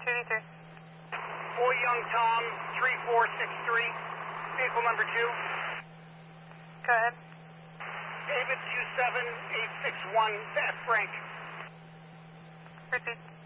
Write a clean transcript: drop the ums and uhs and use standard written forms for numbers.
233. Boy Young Tom, 3463, vehicle number 2. Go ahead. David 27861, Fast Frank. Repeat.